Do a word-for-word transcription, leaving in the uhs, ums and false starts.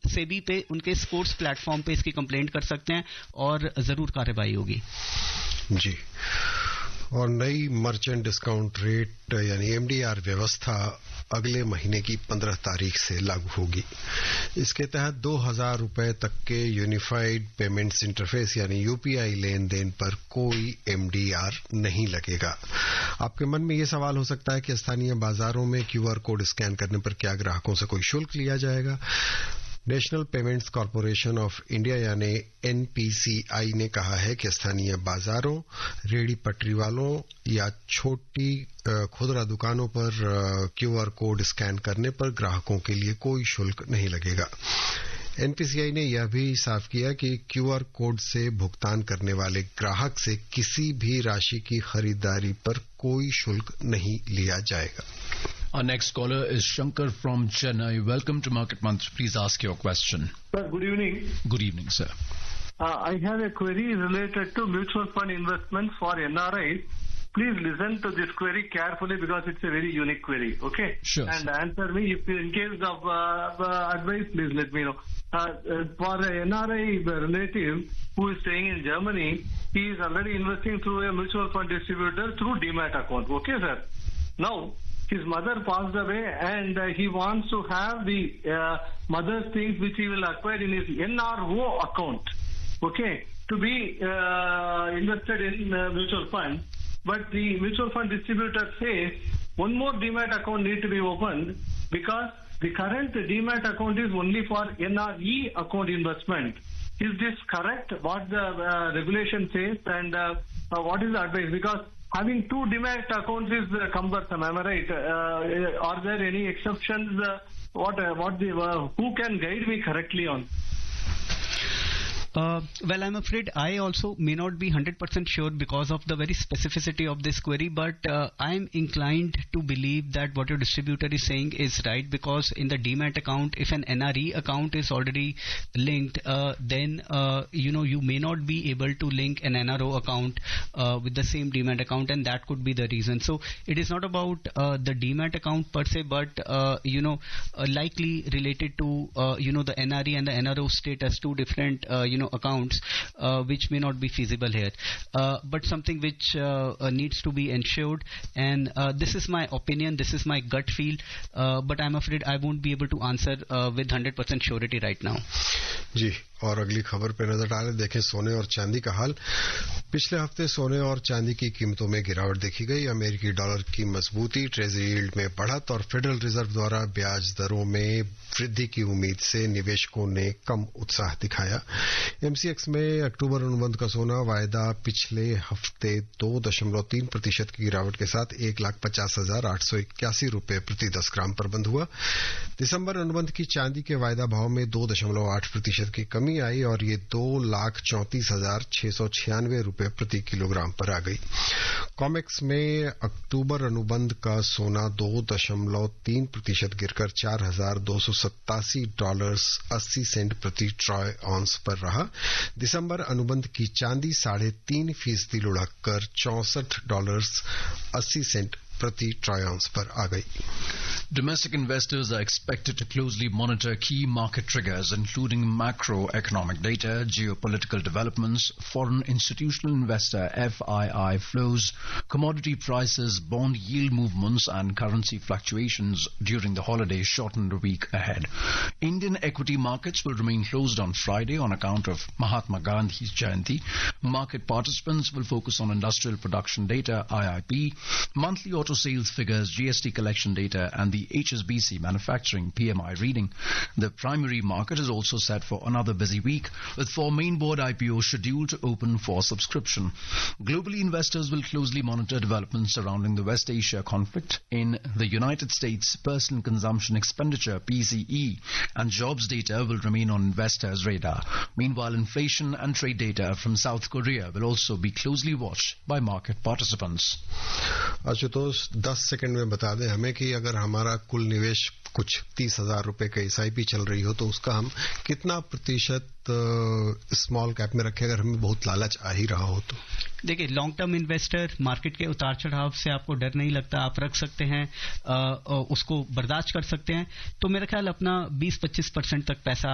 सेबी पे उनके sports platform पे इसकी कंप्लेंट कर सकते हैं और जरूर कार्रवाई होगी। जी। और नई मर्चेंट डिस्काउंट रेट यानी एमडीआर व्यवस्था अगले महीने की पंद्रह तारीख से लागू होगी। इसके तहत दो हजार रुपए तक के यूनिफाइड पेमेंट्स इंटरफेस यानी यूपीआई लेन देन पर कोई एमडीआर नहीं लगेगा। आपके मन में ये सवाल हो सकता है कि स्थानीय बाजारों में क्यूआर कोड स्कैन करने पर क्या ग्राहकों से कोई शुल्क लिया जाएगा? National payments corporation of India यानी एनपीसीआई ने कहा है कि स्थानीय बाजारों, रेहड़ी पटरी वालों या छोटी खुदरा दुकानों पर क्यूआर कोड स्कैन करने पर ग्राहकों के लिए कोई शुल्क नहीं लगेगा। एनपीसीआई ने यह भी साफ किया कि क्यूआर कोड से भुगतान करने वाले ग्राहक से किसी भी राशि की खरीदारी पर कोई शुल्क नहीं लिया जाएगा। Our next caller is Shankar from Chennai. Welcome to Market Month. Please ask your question. Sir, good evening. Good evening, sir. Uh, I have a query related to mutual fund investments for N R Is. Please listen to this query carefully because it's a very unique query. Okay? Sure. And answer me if in case of uh, uh, advice, please let me know. Uh, uh, for an N R I relative who is staying in Germany, he is already investing through a mutual fund distributor through Demat account. Okay, sir? Now, his mother passed away and uh, he wants to have the uh, mother's things which he will acquire in his N R O account, okay, to be uh, invested in uh, mutual fund. But the mutual fund distributor says one more Demat account need to be opened because the current Demat account is only for N R E account investment. Is this correct, what the uh, regulation says, and uh, uh, what is the advice? Because having two Demat accounts is uh, cumbersome, am I right? Uh, are there any exceptions? Uh, what, uh, what the, uh, who can guide me correctly on? Uh, well, I'm afraid I also may not be one hundred percent sure because of the very specificity of this query, but uh, I'm inclined to believe that what your distributor is saying is right, because in the Demat account, if an N R E account is already linked, uh, then, uh, you know, you may not be able to link an N R O account uh, with the same Demat account, and that could be the reason. So it is not about uh, the Demat account per se, but, uh, you know, uh, likely related to, uh, you know, the N R E and the N R O status, two different, uh, you know, accounts uh, which may not be feasible here, uh, but something which uh, uh, needs to be ensured, and uh, this is my opinion, this is my gut feel, uh, but I'm afraid I won't be able to answer uh, with one hundred percent surety right now. जी, और अगली खबर पे नजर डालें, देखें सोने और चांदी का हाल। पिछले हफ्ते सोने और चांदी की कीमतों में गिरावट देखी गई। अमेरिकी डॉलर की मजबूती, ट्रेजरी यील्ड में बढ़त और फेडरल रिजर्व द्वारा ब्याज दरों में वृद्धि की उम्मीद से निवेशकों ने कम उत्साह दिखाया। एमसीएक्स में अक्टूबर अनुबंध का सोना वायदा पिछले हफ्ते दो दशमलव तीन प्रतिशत की गिरावट के साथ एक लाख पचास हजार आठ सौ इक्यासी रुपये प्रति दस ग्राम पर बंद हुआ। दिसंबर अनुबंध की चांदी के वायदा भाव में दो दशमलव आठ प्रतिशत की कमी आई और ये दो लाख चौंतीस हजार छह सौ छियानवे रुपये प्रति किलोग्राम पर आ गई। कॉमेक्स में अक्टूबर अनुबंध का सोना दो दशमलव तीन प्रतिशत गिरकर चार हजार दो सौ सत्तासी डॉलर अस्सी सेंट प्रति ट्रॉय ऑन्स पर रहा। दिसंबर अनुबंध की चांदी साढ़े तीन फीसदी लुढ़क कर चौसठ डॉलर अस्सी सेंट प्रति ट्रॉय आउंस पर आ गई। Domestic investors are expected to closely monitor key market triggers, including macroeconomic data, geopolitical developments, foreign institutional investor F I I flows, commodity prices, bond yield movements, and currency fluctuations during the holiday shortened week ahead. Indian equity markets will remain closed on Friday on account of Mahatma Gandhi's Jayanti. Market participants will focus on industrial production data, I I P, monthly auto sales figures, G S T collection data, and the H S B C manufacturing P M I reading. The primary market is also set for another busy week, with four main board I P Os scheduled to open for subscription. Globally, investors will closely monitor developments surrounding the West Asia conflict. In the United States, personal consumption expenditure P C E and jobs data will remain on investors' radar. Meanwhile, inflation and trade data from South Korea will also be closely watched by market participants. Ashutosh, दस second में बता दें हमें कि अगर हमारा कुल निवेश कुछ तीस हजार रुपए का एसआईपी चल रही हो तो उसका हम कितना प्रतिशत स्मॉल कैप में रखें अगर हमें बहुत लालच आ ही रहा हो तो? देखिए, लॉन्ग टर्म इन्वेस्टर, मार्केट के उतार चढ़ाव से आपको डर नहीं लगता, आप रख सकते हैं, आ, उसको बर्दाश्त कर सकते हैं, तो मेरा ख्याल अपना बीस पच्चीस परसेंट तक पैसा